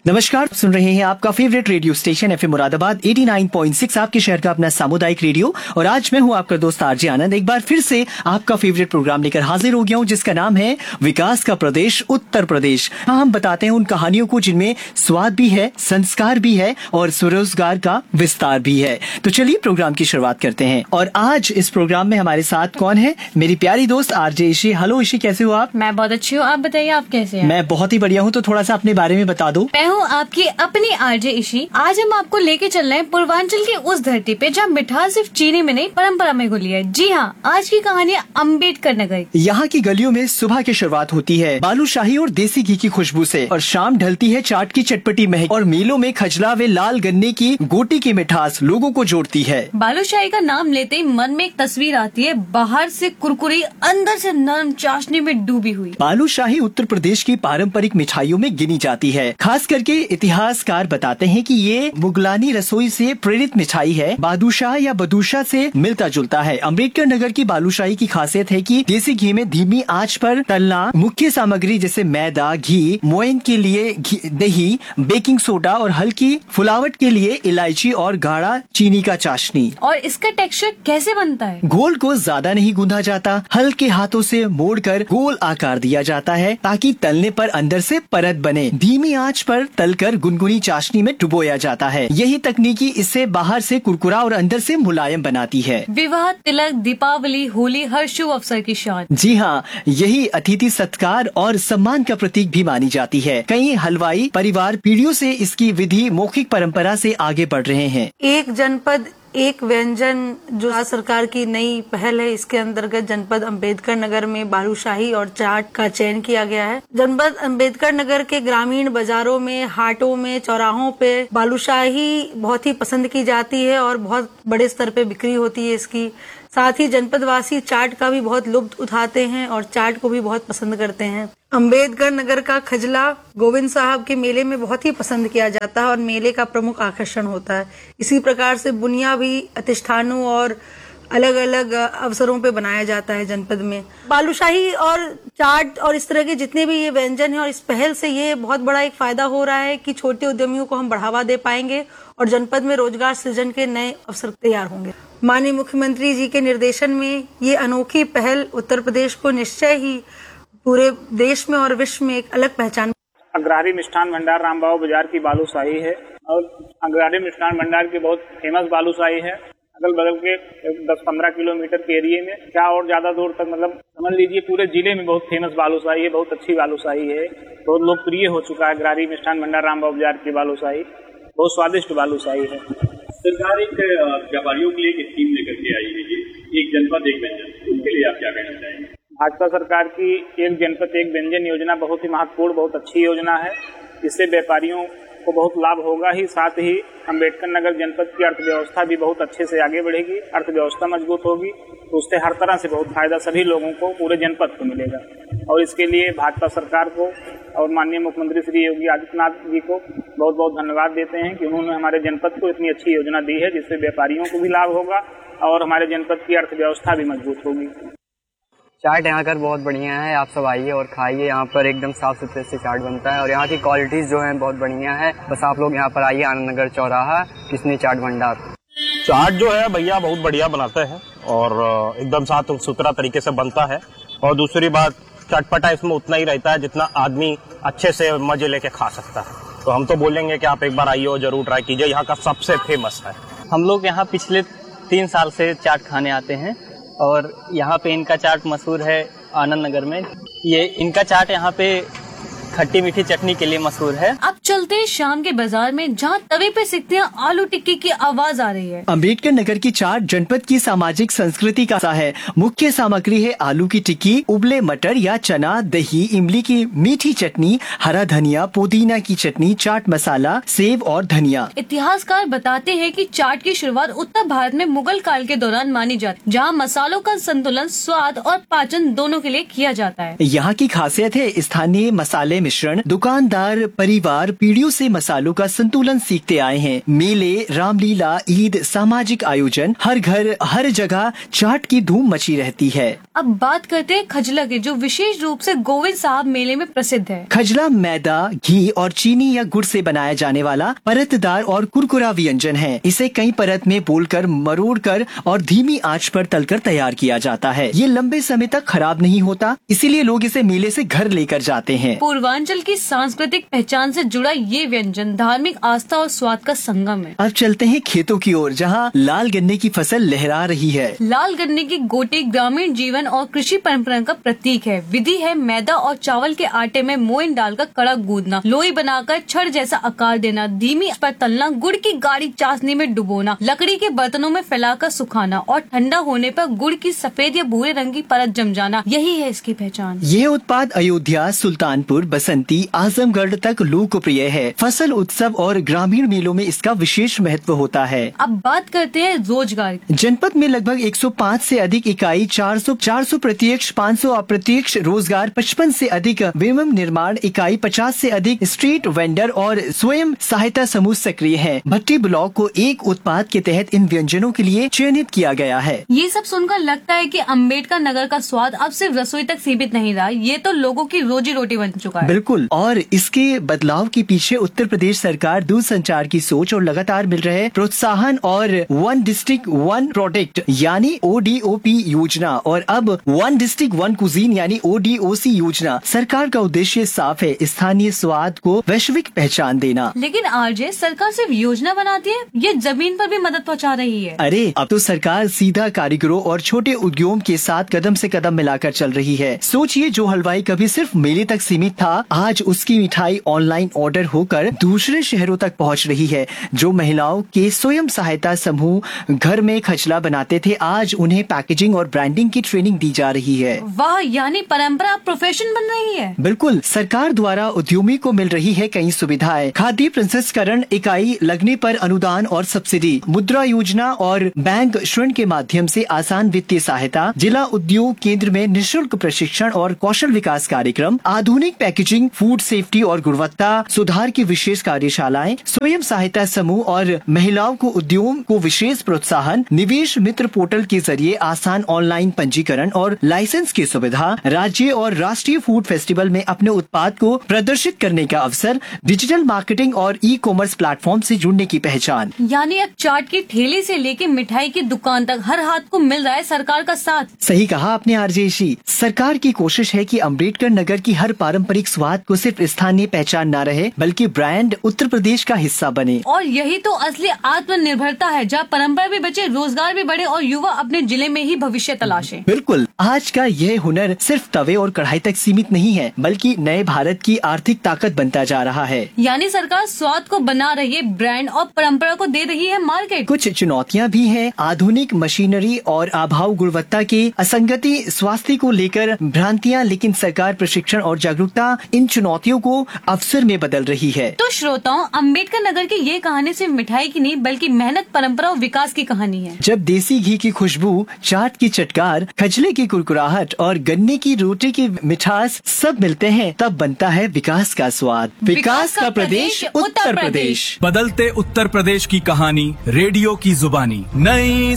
नमस्कार, सुन रहे हैं आपका favourite radio station FM Moradabad 89.6 आपके शहर का अपना सामुदायिक रेडियो। और आज मैं हूं आपका दोस्त आरजे आनंद, एक बार फिर से आपका फेवरेट प्रोग्राम लेकर हाजिर हो गया हूं, जिसका नाम है विकास का प्रदेश उत्तर प्रदेश। हम बताते हैं उन कहानियों को जिनमें स्वाद भी है, संस्कार भी है और स्वरोजगार का विस्तार भी है। तो चलिए प्रोग्राम की शुरुआत करते हैं। और आज इस प्रोग्राम में हमारे साथ कौन है? मेरी प्यारी दोस्त आरजे ईशी। हेलो ईशी, कैसे हो आप? मैं बहुत अच्छी हूँ, आप बताइए आप कैसे हैं? मैं बहुत ही बढ़िया हूँ। तो थोड़ा सा अपने बारे में बता दो। मैं हूँ आपकी अपनी आरजे ईशी। आज हम आपको लेके चल रहे हैं पूर्वांचल की उस धरती पे जहाँ मिठास सिर्फ चीनी में नहीं परंपरा में घुली है। जी हाँ, आज की कहानी अम्बेडकर नगर। यहाँ की गलियों में सुबह की शुरुआत होती है बालूशाही और देसी घी की खुशबू से, और शाम ढलती है चाट की चटपटी महक, और मेलों में खजला व लाल गन्ने की गोटी की मिठास लोगों को जोड़ती है। बालूशाही का नाम लेते ही मन में एक तस्वीर आती है, बाहर से कुरकुरी, अंदर से नरम चाशनी में डूबी हुई। बालूशाही उत्तर प्रदेश की पारंपरिक मिठाइयों में गिनी जाती है। खास करके इतिहासकार बताते हैं कि ये मुगलानी रसोई से प्रेरित मिठाई है। बादूशाह या बदूशा से मिलता जुलता है। अम्बेडकर नगर की बालूशाही की खासियत है कि देसी घी में धीमी आंच पर तलना, मुख्य सामग्री जैसे मैदा, घी, मोयन के लिए दही, बेकिंग सोडा और हल्की फुलावट के लिए इलायची और गाढ़ा चीनी का चाशनी। और इसका टेक्सचर कैसे बनता है? घोल को ज्यादा नहीं गूंदा जाता, हल्के हाथों से मोड़कर गोल आकार दिया जाता है ताकि तलने पर अंदर से परत बने। धीमी आंच पर तलकर गुनगुनी चाशनी में डुबोया जाता है। यही तकनीकी इसे बाहर से कुरकुरा और अंदर से मुलायम बनाती है। विवाह, तिलक, दीपावली, होली, हर शुभ अवसर की शान। जी हाँ, यही अतिथि सत्कार और सम्मान का प्रतीक भी मानी जाती है। कई हलवाई परिवार पीढ़ियों से इसकी विधि मौखिक परंपरा से आगे बढ़ रहे हैं। एक जनपद एक व्यंजन जो राज्य सरकार की नई पहल है, इसके अंतर्गत जनपद अम्बेडकर नगर में बालूशाही और चाट का चयन किया गया है। जनपद अम्बेडकर नगर के ग्रामीण बाजारों में, हाटों में, चौराहों पे बालूशाही बहुत ही पसंद की जाती है और बहुत बड़े स्तर पे बिक्री होती है इसकी। साथ ही जनपद वासी चाट का भी बहुत लुत्फ उठाते हैं और चाट को भी बहुत पसंद करते हैं। अम्बेडकर नगर का खजला गोविंद साहब के मेले में बहुत ही पसंद किया जाता है और मेले का प्रमुख आकर्षण होता है। इसी प्रकार से बुनिया भी प्रतिष्ठानों और अलग अलग अवसरों पे बनाया जाता है जनपद में। बालूशाही और चाट और इस तरह के जितने भी ये व्यंजन हैं, और इस पहल से ये बहुत बड़ा एक फायदा हो रहा है कि छोटे उद्यमियों को हम बढ़ावा दे पाएंगे और जनपद में रोजगार सृजन के नए अवसर तैयार होंगे। माननीय मुख्यमंत्री जी के निर्देशन में ये अनोखी पहल उत्तर प्रदेश को निश्चय ही पूरे देश में और विश्व में एक अलग पहचान। अग्रहारी मिष्ठान भंडार रामबाव बाजार की बालूशाही है और अग्रहारी मिष्ठान भंडार की बहुत फेमस बालूशाही है। अगल बगल के 10-15 किलोमीटर के एरिए में क्या और ज्यादा दूर तक, मतलब समझ लीजिए पूरे जिले में बहुत फेमस बालूशाही है। बहुत अच्छी बालूशाही है, बहुत लोकप्रिय हो चुका है अग्रहारी मिष्ठान भंडार रामबाव बाजार की बालूशाही। बहुत स्वादिष्ट बालूशाही है। सरकार एक व्यापारियों के लिए एक स्कीम लेकर के आई है, एक जनपद एक व्यंजन, उसके लिए आप क्या कहना चाहेंगे? भाजपा सरकार की एक जनपद एक व्यंजन योजना बहुत ही महत्वपूर्ण, बहुत अच्छी योजना है। इससे व्यापारियों को बहुत लाभ होगा ही, साथ ही अम्बेडकर नगर जनपद की अर्थव्यवस्था भी बहुत अच्छे से आगे बढ़ेगी। अर्थव्यवस्था मजबूत होगी तो उससे हर तरह से बहुत फायदा सभी लोगों को, पूरे जनपद को मिलेगा। और इसके लिए भाजपा सरकार को और माननीय मुख्यमंत्री श्री योगी आदित्यनाथ जी को बहुत बहुत धन्यवाद देते हैं कि उन्होंने हमारे जनपद को इतनी अच्छी योजना दी है, जिससे व्यापारियों को भी लाभ होगा और हमारे जनपद की अर्थव्यवस्था भी मजबूत होगी। चाट यहाँ कर बहुत बढ़िया है, आप सब आइए और खाइए। यहाँ पर एकदम साफ सुथरे से चाट बनता है और यहाँ की क्वालिटीज जो है बहुत बढ़िया है। बस आप लोग यहाँ पर आइए, आनंद नगर चौराहा, किसनी चाट भंडार। चाट जो है भैया बहुत बढ़िया बनाते हैं और एकदम साफ सुथरा तरीके से बनता है। और दूसरी बात, चटपटा इसमें उतना ही रहता है जितना आदमी अच्छे से मजे लेके खा सकता है। तो हम तो बोलेंगे कि आप एक बार आइए और जरूर ट्राई कीजिए, यहाँ का सबसे फेमस है। हम लोग यहाँ पिछले 3 साल से चाट खाने आते हैं और यहाँ पे इनका चाट मशहूर है आनंद नगर में। ये इनका चाट यहाँ पे खट्टी मीठी चटनी के लिए मशहूर है। अब चलते हैं शाम के बाजार में, जहाँ तवे पे सिकते हैं आलू टिक्की की आवाज आ रही है। अम्बेडकर नगर की चाट जनपद की सामाजिक संस्कृति का हिस्सा है। मुख्य सामग्री है आलू की टिक्की, उबले मटर या चना, दही, इमली की मीठी चटनी, हरा धनिया, पुदीना की चटनी, चाट मसाला, सेव और धनिया। इतिहासकार बताते हैं कि चाट की शुरुआत उत्तर भारत में मुगल काल के दौरान मानी जाती, जहाँ मसालों का संतुलन स्वाद और पाचन दोनों के लिए किया जाता है। यहाँ की खासियत है स्थानीय मसाले मिश्रण दुकानदार परिवार पीढ़ियों से मसालों का संतुलन सीखते आए हैं। मेले, रामलीला, ईद, सामाजिक आयोजन, हर घर हर जगह चाट की धूम मची रहती है। अब बात करते हैं खजला की, जो विशेष रूप से गोविंद साहब मेले में प्रसिद्ध है। खजला मैदा, घी और चीनी या गुड़ से बनाया जाने वाला परतदार और कुरकुरा व्यंजन है। इसे कई परत में बोलकर, मरोड़कर और धीमी आंच पर तलकर तैयार किया जाता है। ये लंबे समय तक खराब नहीं होता, इसीलिए लोग इसे मेले से घर लेकर जाते हैं। पूर्वांचल की सांस्कृतिक पहचान से जुड़ा ये व्यंजन धार्मिक आस्था और स्वाद का संगम है। अब चलते हैं खेतों की ओर, जहाँ लाल गन्ने की फसल लहरा रही है। लाल गन्ने की गोटी ग्रामीण जीवन और कृषि परंपरा का प्रतीक है। विधि है मैदा और चावल के आटे में मोइन डालकर कड़क गूंदना, लोई बनाकर छड़ जैसा आकार देना, धीमी आंच पर तलना, गुड़ की गाढ़ी चाशनी में डुबोना, लकड़ी के बर्तनों में फैलाकर सुखाना और ठंडा होने पर गुड़ की सफेद या भूरे रंग की परत जम जाना, यही है इसकी पहचान। ये उत्पाद अयोध्या, सुल्तानपुर, बसंती, आजमगढ़ तक लोकप्रिय है। फसल उत्सव और ग्रामीण मेलों में इसका विशेष महत्व होता है। अब बात करते हैं रोजगार। जनपद में लगभग 105 से अधिक इकाई, 400 प्रत्यक्ष, 500 अप्रत्यक्ष रोजगार, 55 से अधिक विनिर्माण निर्माण इकाई, 50 से अधिक स्ट्रीट वेंडर और स्वयं सहायता समूह सक्रिय हैं। भट्टी ब्लॉक को एक उत्पाद के तहत इन व्यंजनों के लिए चयनित किया गया है। ये सब सुनकर लगता है कि अम्बेडकर नगर का स्वाद अब सिर्फ रसोई तक सीमित नहीं रहा, ये तो लोगों की रोजी रोटी बन चुका है। बिल्कुल, और इसके बदलाव के पीछे उत्तर प्रदेश सरकार दूरसंचार की सोच और लगातार मिल रहे प्रोत्साहन और वन डिस्ट्रिक्ट वन प्रोडक्ट यानी ODOP योजना और अब वन डिस्ट्रिक्ट वन कुजीन यानी ODOC योजना। सरकार का उद्देश्य साफ है, स्थानीय स्वाद को वैश्विक पहचान देना। लेकिन आरजे, सरकार सिर्फ योजना बनाती है, ये जमीन पर भी मदद पहुंचा रही है। अरे अब तो सरकार सीधा कारीगरों और छोटे उद्योगों के साथ कदम से कदम मिलाकर चल रही है। सोचिए, जो हलवाई कभी सिर्फ मेले तक सीमित था, आज उसकी मिठाई ऑनलाइन ऑर्डर होकर दूसरे शहरों तक पहुंच रही है। जो महिलाओं के स्वयं सहायता समूह घर में खजला बनाते थे, आज उन्हें पैकेजिंग और ब्रांडिंग की ट्रेनिंग दी जा रही है। वाह, यानी परंपरा प्रोफेशन बन रही है। बिल्कुल, सरकार द्वारा उद्यमी को मिल रही है कई सुविधाएं। खाद्य प्रसंस्करण इकाई लगने पर अनुदान और सब्सिडी, मुद्रा योजना और बैंक ऋण के माध्यम से आसान वित्तीय सहायता, जिला उद्योग केंद्र में निःशुल्क प्रशिक्षण और कौशल विकास कार्यक्रम, आधुनिक पैकेजिंग, फूड सेफ्टी और गुणवत्ता सुधार की विशेष कार्यशालाएं, स्वयं सहायता समूह और महिलाओं को उद्योग को विशेष प्रोत्साहन, निवेश मित्र पोर्टल के जरिए आसान ऑनलाइन पंजीकरण और लाइसेंस की सुविधा, राज्य और राष्ट्रीय फूड फेस्टिवल में अपने उत्पाद को प्रदर्शित करने का अवसर, डिजिटल मार्केटिंग और ई-कॉमर्स प्लेटफॉर्म से जुड़ने की पहचान। यानी अब चाट की ठेली से लेके मिठाई की दुकान तक हर हाथ को मिल रहा है सरकार का साथ। सही कहा आपने आरजेशी। सरकार की कोशिश है कि अम्बेडकर नगर की हर पारंपरिक स्वाद को सिर्फ स्थानीय पहचान न रहे, बल्कि ब्रांड उत्तर प्रदेश का हिस्सा बने। और यही तो असली आत्मनिर्भरता है, जहाँ परंपरा भी बचे, रोजगार भी बढ़े और युवा अपने जिले में ही भविष्य तलाशे। बिल्कुल, आज का यह हुनर सिर्फ तवे और कढ़ाई तक सीमित नहीं है, बल्कि नए भारत की आर्थिक ताकत बनता जा रहा है। यानी सरकार स्वाद को बना रही है ब्रांड और परंपरा को दे रही है मार्केट। कुछ चुनौतियां भी हैं, आधुनिक मशीनरी और अभाव गुणवत्ता की असंगति, स्वास्थ्य को लेकर भ्रांतियां, लेकिन सरकार प्रशिक्षण और जागरूकता इन चुनौतियों को अवसर में बदल रही है। तो श्रोताओं, अम्बेडकर नगर की ये कहानी सिर्फ मिठाई की नहीं, बल्कि मेहनत, परंपरा और विकास की कहानी है। जब देसी घी की खुशबू, चाट की चटकार, खजले की कुरकुराहट और गन्ने की रोटी की मिठास सब मिलते हैं, तब बनता है विकास का स्वाद। विकास का प्रदेश उत्तर प्रदेश। बदलते उत्तर प्रदेश की कहानी रेडियो की जुबानी। नई